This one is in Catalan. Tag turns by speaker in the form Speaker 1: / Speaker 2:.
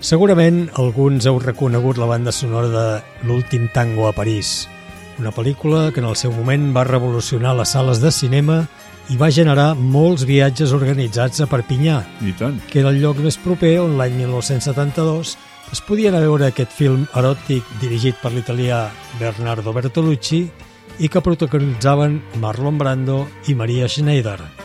Speaker 1: Segurament alguns heu reconegut la banda sonora de L'últim tango a París, una pel·lícula que en el seu moment va revolucionar les sales de cinema i va generar molts viatges organitzats a Perpinyà, que era el lloc més proper on l'any 1972 es podia anar a veure aquest film eròtic dirigit per l'italià Bernardo Bertolucci i que protagonitzaven Marlon Brando i Maria Schneider.